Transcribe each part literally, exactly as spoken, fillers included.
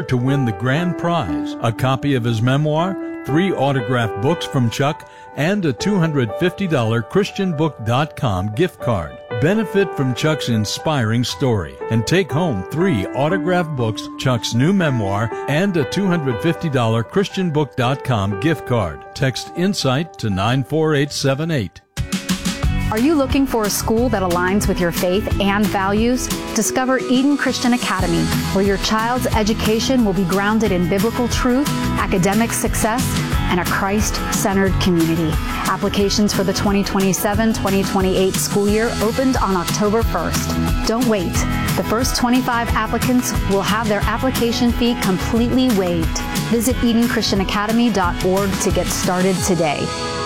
entered to win the grand prize, a copy of his memoir, three autographed books from Chuck, and a two hundred fifty dollars Christian book dot com gift card. Benefit from Chuck's inspiring story and take home three autographed books, Chuck's new memoir, and a two hundred fifty dollars Christian book dot com gift card. Text INSIGHT to nine four eight seven eight. Are you looking for a school that aligns with your faith and values? Discover Eden Christian Academy, where your child's education will be grounded in biblical truth, academic success, and a Christ-centered community. Applications for the twenty twenty-seven twenty twenty-eight school year opened on October first. Don't wait. The first twenty-five applicants will have their application fee completely waived. Visit eden christian academy dot org to get started today.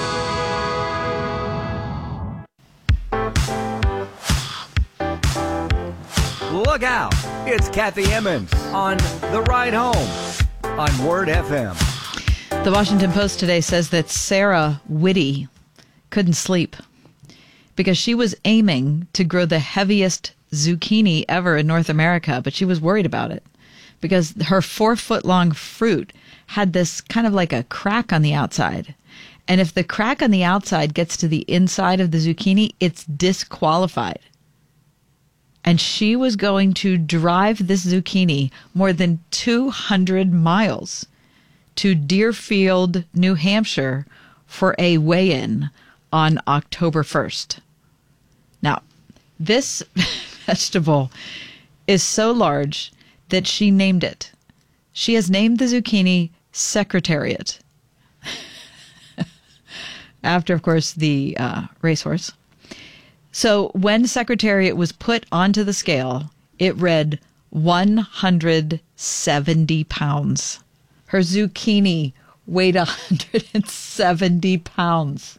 Look out! It's Kathy Emmons on The Ride Home on Word F M. The Washington Post today says that Sarah Whitty couldn't sleep because she was aiming to grow the heaviest zucchini ever in North America, but she was worried about it because her four-foot-long fruit had this kind of like a crack on the outside. And if the crack on the outside gets to the inside of the zucchini, it's disqualified. And she was going to drive this zucchini more than two hundred miles to Deerfield, New Hampshire for a weigh-in on October first. Now, this vegetable is so large that she named it. She has named the zucchini Secretariat. After, of course, the uh, racehorse. So when Secretariat was put onto the scale, it read one hundred seventy pounds. Her zucchini weighed one hundred seventy pounds.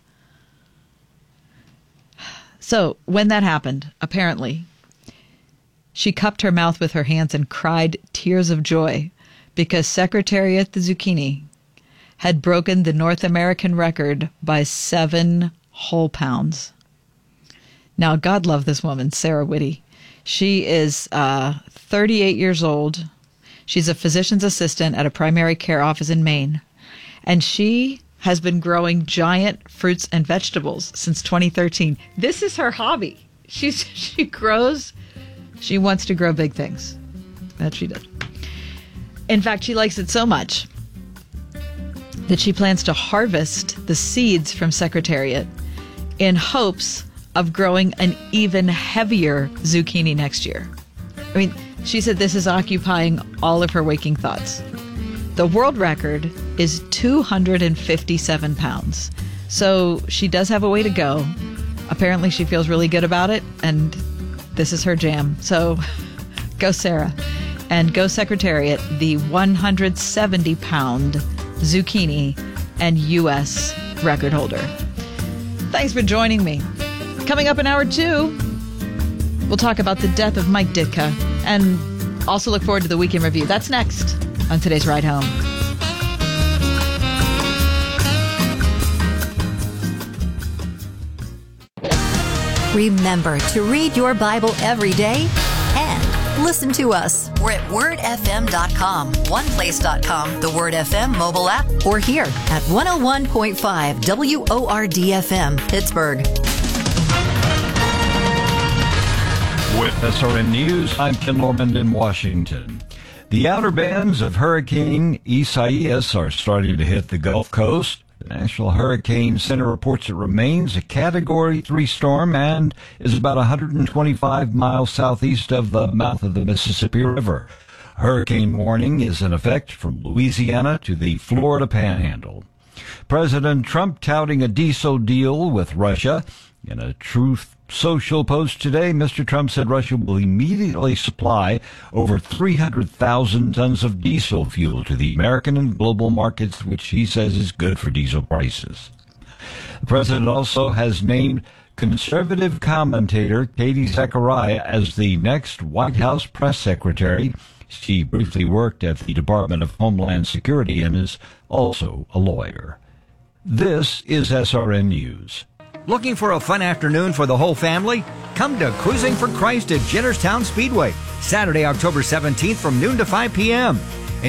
So when that happened, apparently, she cupped her mouth with her hands and cried tears of joy because Secretariat the zucchini had broken the North American record by seven whole pounds. Now, God love this woman, Sarah Whitty. She is uh, thirty-eight years old. She's a physician's assistant at a primary care office in Maine. And she has been growing giant fruits and vegetables since twenty thirteen. This is her hobby. She's She grows, she wants to grow big things. That she does. In fact, she likes it so much that she plans to harvest the seeds from Secretariat in hopes of growing an even heavier zucchini next year. I mean, she said this is occupying all of her waking thoughts. The world record is two hundred fifty-seven pounds. So she does have a way to go. Apparently she feels really good about it, and this is her jam. So go Sarah. And go Secretariat, the one hundred seventy pound zucchini and U S record holder. Thanks for joining me. Coming up in hour two, we'll talk about the death of Mike Ditka and also look forward to the weekend review. That's next on today's Ride Home. Remember to read your Bible every day and listen to us. We're at word f m dot com, one place dot com, the Word F M mobile app, or here at one oh one point five W O R D F M, Pittsburgh. With S R N News, I'm Ken Lorman in Washington. The outer bands of Hurricane Isaias are starting to hit the Gulf Coast. The National Hurricane Center reports it remains a Category three storm and is about one hundred twenty-five miles southeast of the mouth of the Mississippi River. Hurricane warning is in effect from Louisiana to the Florida Panhandle. President Trump touting a diesel deal with Russia. In a Truth Social post today, Mister Trump said Russia will immediately supply over three hundred thousand tons of diesel fuel to the American and global markets, which he says is good for diesel prices. The president also has named conservative commentator Katie Zachariah as the next White House press secretary. She briefly worked at the Department of Homeland Security and is also a lawyer. This is S R N News. Looking for a fun afternoon for the whole family? Come to Cruising for Christ at Jennerstown Speedway, Saturday, October seventeenth from noon to five p.m.